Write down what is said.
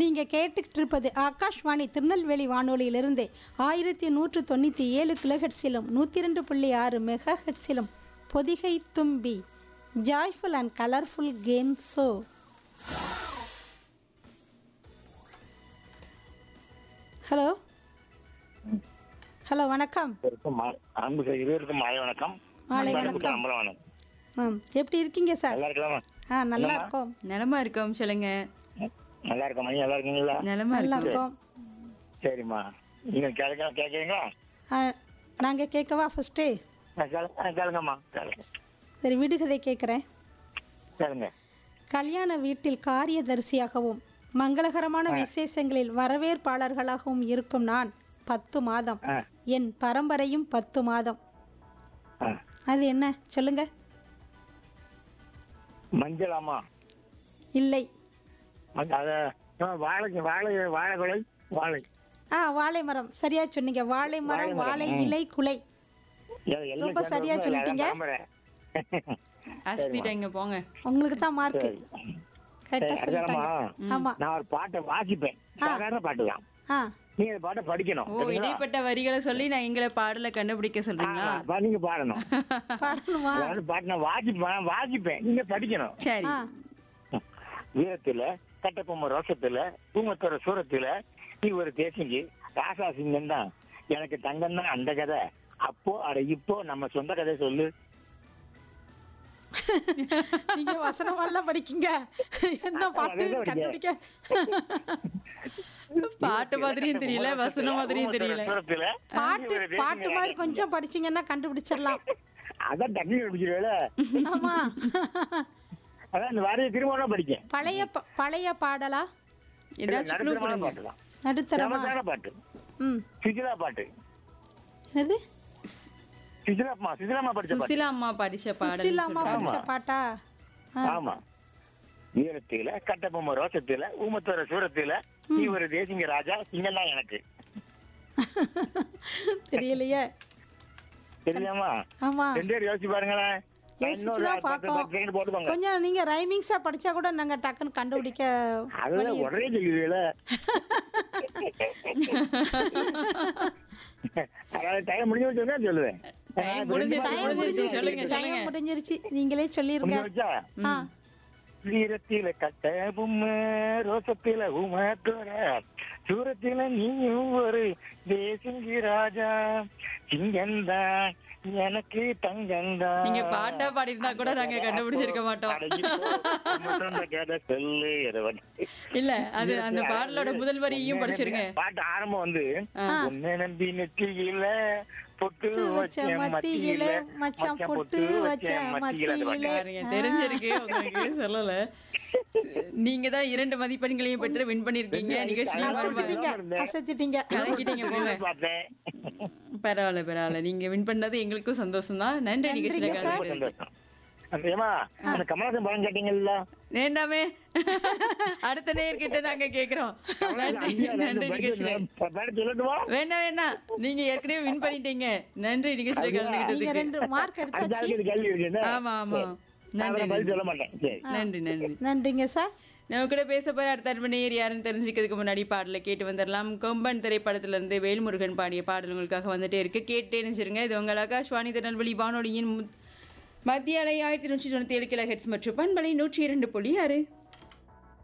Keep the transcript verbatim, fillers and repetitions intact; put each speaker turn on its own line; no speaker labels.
நீங்க கேட்டுக்கிட்டு இருப்பது ஆகாஷ்வாணி திருநெல்வேலி வானொலியிலிருந்து ஆயிரத்தி நூற்று தொண்ணூற்றி ஏழு கிலோஹெட்ஸிலும் நூற்றி ரெண்டு புள்ளி ஆறு மெகா ஹெட்ஸிலும் பொதிகை தும்பி joyful and colourful game show. Hello hello வணக்கம்.
இருவருக்கும் மாலை வணக்கம்.
மாலை வணக்கம். ஆ எப்படி இருக்கீங்க சார்?
நல்லா இருக்கலாமா?
ஆ நல்லா இருக்கோம்.
நலமா இருக்கோம். சொல்லுங்க.
நல்லா இருக்கோம். நீங்க நல்லா இருக்கீங்களா?
நலமா
நல்லா
இருக்கோம்.
இருக்கோம்.
சரிம்மா, நீங்க கேட்க கேட்குறீங்களா?
ஆ, நாங்க கேட்கவா ஃபர்ஸ்ட்டு?
கேளுங்கம்மா, கேளுங்க.
சரி, விடுகதை கேட்குறேன்.
கேளுங்க.
கல்யாண வீட்டில் காரியதரிசியாகவும் மங்களகரமான விசேஷங்களில் வரவேற்பாளர்களாகவும் இருக்கும் நான் பத்து மாதம்.
ஆ.
என் பரம்பரையும் பத்து மாதம்.
ஆ.
அது என்ன சொல்லுங்க?
மஞ்சளாமா?
இல்லை.
அது வாழை வாழை வாழை குலை வாழை.
ஆ, வாழை மரம். சரியா சொன்னீங்க. வாழை மரம், வாழை இலை, குலை. ரொம்ப சரியா சொல்லிட்டீங்க.
அஸ்திட்டங்க போங்க.
உங்களுக்கு தான் மார்க். கரெக்டா சொல்லிட்டாங்க. ஆமா.
நான் ஒரு பாட்டை வாசிப்பேன். சாதாரண பாட்டு தான்.
ஆ,
நீங்க பாட்டை படிக்கணும்.
ஓ, இடைப்பட்ட வரிகளை சொல்லி நான் எங்களை பாடல கண்டுபிடிக்க சொல்றீங்களா?
ஆ, நீங்க பாடணும்.
பாடணுமா?
அதாவது பாட்டு நான் வாசிப்பேன் வாசிப்பேன் நீங்க படிக்கணும்.
சரி.
ஆ,
வீரத்துல கட்டப்பொம்ம ரோசத்துல பூமத்தோட சூரத்துல நீ ஒரு தேசிங்கி ராசா சிங்கம் தான் எனக்கு தங்கம் தான் அந்த கதை. அப்போ அட இப்போ நம்ம சொந்த கதை சொல்லு.
நீங்க வசனமெல்லாம் படிக்கீங்க. என்ன பாட்டு கண்டுபிடிக்க?
பாட்டு மாதிரியும் தெரியல, வசனம் மாதிரியும் தெரியல.
சூரத்துல
பாட்டு பாட்டு மாதிரி கொஞ்சம் படிச்சீங்கன்னா கண்டுபிடிச்சிடலாம்.
அதான் டக்குனு படிக்கிறேன்.
ஆமா.
அதான் இந்த வாரிய திருமணம் படிக்கேன்.
பழைய ப- பழைய பாடலா?
ஏதாச்சும் clue
நடுத்தரமான
கொடுங்க.
பாட்டு தான்.
நடுத்தரமா?
ஃபேமஸான பாட்டு.
ம்.
சுஜிலா பாட்டு.
என்னது?
சுஜிலாமா சுஜிலாமா படிச்ச பாட்டு.
சுசிலா அம்மா படிச்ச பாடல்
சுசீலாம்மா
சொல்றாங்க.
படிச்ச பாட்டா? ஆ.
ஆமா. வீரத்தில கட்டபொம்ம ரோசத்தில ஊமத்தோர சூரத்தில நீ ஒரு தேசிங்க ராஜா சிங்கம்தான் எனக்கு.
தெரியலையே.
தெரியாமா?
ஆமா,
ரெண்டு பேரும் யோசிச்சு பாருங்களேன்.
யோசிச்சுதான் பார்ப்போம்.
போட்டுவாங்க.
கொஞ்சம் நீங்க ரைமிங்ஸா படிச்சா கூட நாங்க டக்குன்னு கண்டுபிடிக்க
அதுல
வழி இருக்கு.
உடனே சொல்லுவீல. அதாவது டைம் முடிஞ்சு சொன்னா சொல்லுவேன்.
Time முடிஞ்சிருச்சு,
டைம்
முடிஞ்சிருச்சு.
முடிஞ்சிருச்சு.
சொல்லுங்க,
டைம்
சொல்லுங்க.
முடிஞ்சிருச்சு. நீங்களே சொல்லிருங்க.
முடிஞ்சு வச்சா
ஆ.
வீரத்தில கட்டபொம்ம ரோசத்தில ஊமத்தோர சூரத்தில நீயும் ஒரு தேசிங்கி ராஜா சிங்கம்தான் எனக்கு தங்கம்தான்.
நீங்க பாட்டா பாடிருந்தா கூட நாங்க கண்டுபிடிச்சிருக்க மாட்டோம்.
சொல்லு
இல்ல, அது அந்த பாடலோட முதல் வரியும் படிச்சிருங்க.
பாட்டு ஆரம்பம் வந்து
ஆ.
உன்னை நம்பி நெற்றியில பொட்டு
வச்ச
வச்ச
மத்தியில
மத்தியில
மச்சான்
மச்சான்
பொட்டு வச்ச
மத்தியில அந்த பாட்டு.
மத்தியில.
பாருங்க, தெரிஞ்சிருக்கு உங்களுக்கு. சொல்லல. நீங்க தான் இரண்டு மதிப்பெண்களையும் பெற்று வின் பண்ணிருக்கீங்க. நிகழ்ச்சியும்
அசத்திட்டீங்க, அசத்திட்டீங்க.
கலக்கிட்டீங்க போங்க.
பார்த்தேன்.
பரவாயில்ல பரவாயில்ல, நீங்க வின் பண்ணது எங்களுக்கும் சந்தோஷம் தான். நன்றி. நிகழ்ச்சியில
நன்றிங்க சார்.
ரொம்ப
கலந்துக்கிட்டதுக்கு.
சந்தோஷம். அந்த ஏமா அந்த கமலாசன் படம் கேட்டீங்கல்ல?
வேண்டாமே, அடுத்த நேர்கிட்ட நாங்க கேக்குறோம். நன்றி நன்றி. நிகழ்ச்சியில
பாட்டு சொல்லட்டுமா?
வேண்டாம் வேண்டாம், நீங்க ஏற்கனவே வின் பண்ணிட்டீங்க. நன்றி. நிகழ்ச்சியில
நீங்க
கலந்துக்கிட்டதுக்கு.
ரெண்டு மார்க்
அடுத்த
எடுத்தாச்சு.
ஆளுக்கு இது கேள்வி இருக்குன்னு
ஆமா ஆமா.
நான்
நன்றி
பதில் சொல்ல மாட்டேன். சரி.
நன்றி நன்றி.
நன்றிங்க சார்.
நம்ம கூட பேச போற அடுத்த அன்பு நேயர் யாருன்னு தெரிஞ்சுக்கிறதுக்கு முன்னாடி பாடலை கேட்டு வந்துடலாம். கொம்பன் திரைப்படத்துல இருந்து வேல்முருகன் பாடிய பாடல் உங்களுக்காக வந்துட்டே இருக்கு. கேட்டே நினைச்சிருங்க. இது உங்கள் ஆகாஷ்வாணி திருநெல்வேலி வானொலியின் மு- மத்திய அலை ஆயிரத்தி நூற்றி தொண்ணூத்தி ஏழு கிலோ ஹெட்ஸ் மற்றும் பண்பலை நூற்றி இரண்டு புள்ளி ஆறு.